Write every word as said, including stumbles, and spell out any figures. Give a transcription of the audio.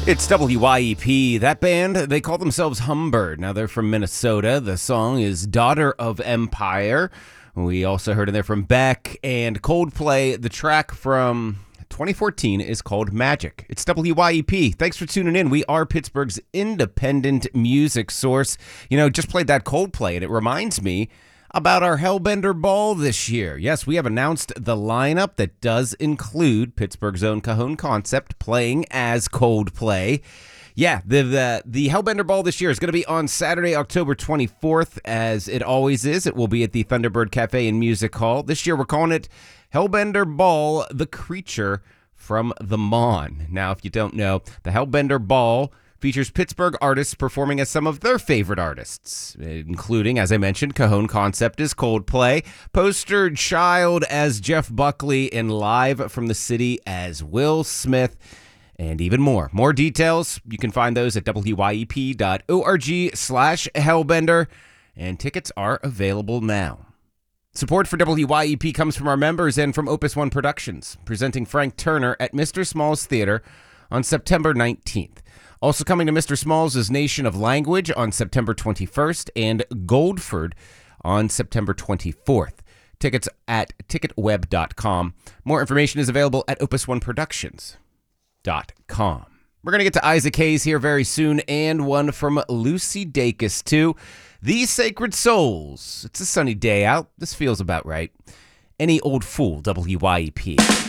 It's W Y E P. That band, they call themselves Humbird. Now, they're from Minnesota. The song is Daughter of Empire. We also heard in there from Beck and Coldplay. The track from twenty fourteen is called Magic. It's W Y E P. Thanks for tuning in. We are Pittsburgh's independent music source. You know, just played that Coldplay, and it reminds me about our Hellbender Ball this year. Yes, we have announced the lineup that does include Pittsburgh's own Cajon Concept playing as Coldplay. Yeah, the, the the Hellbender Ball this year is going to be on Saturday, October twenty-fourth, as it always is. It will be at the Thunderbird Cafe and Music Hall. This year, we're calling it Hellbender Ball, the Creature from the Mon. Now, if you don't know, the Hellbender Ball features Pittsburgh artists performing as some of their favorite artists, including, as I mentioned, Cajon Concept as Coldplay, Poster Child as Jeff Buckley, and Live from the City as Will Smith, and even more. More details, you can find those at W Y E P dot org slash Hellbender, and tickets are available now. Support for W Y E P comes from our members and from Opus One Productions, presenting Frank Turner at Mister Smalls Theater on September nineteenth. Also coming to Mister Smalls' Nation of Language on September twenty-first and Goldford on September twenty-fourth. Tickets at ticket web dot com. More information is available at opus one productions dot com. We're going to get to Isaac Hayes here very soon, and one from Lucy Dacus, too. These Sacred Souls. It's a sunny day out. This feels about right. Any Old Fool, W Y E P.